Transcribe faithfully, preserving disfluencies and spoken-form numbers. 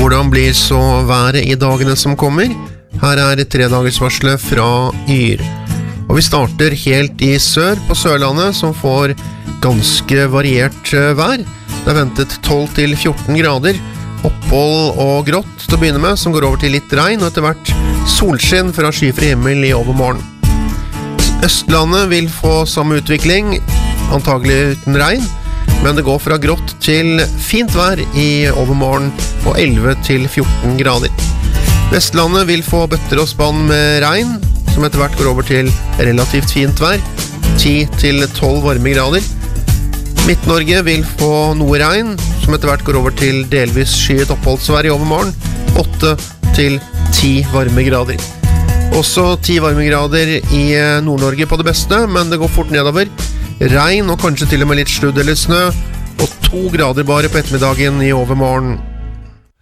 Hvordan blir så været i dagene som kommer? Her er tredagersvarslet fra Yr. Og vi starter helt i sør på Sørlandet, som får ganske variert vær. Det er ventet tolv til fjorten grader, opphold og grått til å begynne med, som går over til litt regn, og etter hvert solskinn fra skyfri himmel i overmorgen. Østlandet vil få samme utvikling, antagelig uten regn, men det går fra grått til fint vær i overmorgen og elleve til fjorten grader. Vestlandet vil få bøtter og spann med regn, som etter hvert går over til relativt fint vær, ti til tolv varmegrader. Midt-Norge vil få noe regn, som etter hvert går over til delvis skyet oppholdsvær i overmorgen, åtte til ti varmegrader. Også ti varmegrader i Nord-Norge på det beste, men det går fort nedover. Regn og kanskje til og med litt sludd eller snø, og to grader bare på ettermiddagen i overmorgen.